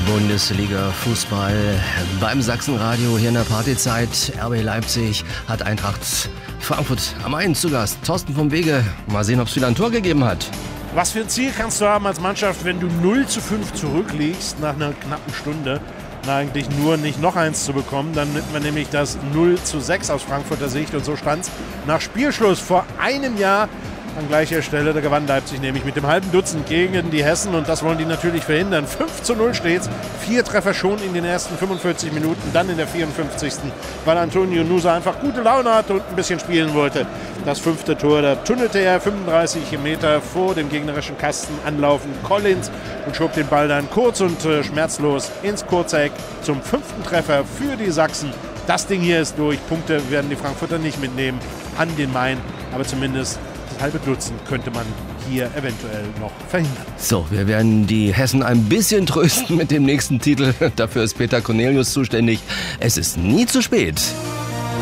Bundesliga Fußball beim Sachsenradio hier in der Partyzeit. RB Leipzig hat Eintracht Frankfurt am Main zu Gast. Thorsten vom Wege. Mal sehen, ob es wieder ein Tor gegeben hat. Was für ein Ziel kannst du haben als Mannschaft, wenn du 0:5 zurückliegst nach einer knappen Stunde? Eigentlich nur nicht noch eins zu bekommen. Dann nimmt man nämlich das 0:6 aus Frankfurter Sicht. Und so stand es nach Spielschluss vor einem Jahr an gleicher Stelle. Da gewann Leipzig nämlich mit dem halben Dutzend gegen die Hessen. Und das wollen die natürlich verhindern. 5:0 steht's. 4 Treffer schon in den ersten 45 Minuten. Dann in der 54. Weil Antonio Nusa einfach gute Laune hatte und ein bisschen spielen wollte. Das 5. Tor, da tunnelte er 35 Meter vor dem gegnerischen Kasten anlaufen Collins und schob den Ball dann kurz und schmerzlos ins Kurzeck zum 5. Treffer für die Sachsen. Das Ding hier ist durch. Punkte werden die Frankfurter nicht mitnehmen an den Main, aber zumindest das halbe Dutzend könnte man hier eventuell noch verhindern. So, wir werden die Hessen ein bisschen trösten mit dem nächsten Titel. Dafür ist Peter Cornelius zuständig. Es ist nie zu spät.